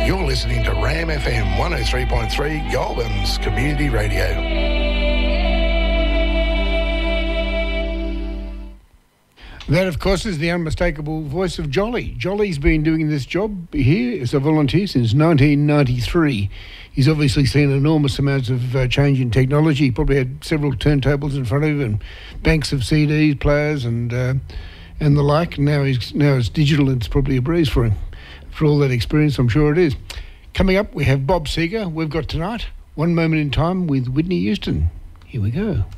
You're listening to Ram FM 103.3, Goulburn's Community Radio. That, of course, is the unmistakable voice of Jolly. Jolly's been doing this job here as a volunteer since 1993. He's obviously seen enormous amounts of change in technology. He probably had several turntables in front of him and banks of CDs, players and the like. Now it's digital and it's probably a breeze for him. For all that experience, I'm sure it is. Coming up, we have Bob Seger. We've got tonight, One Moment in Time with Whitney Houston. Here we go.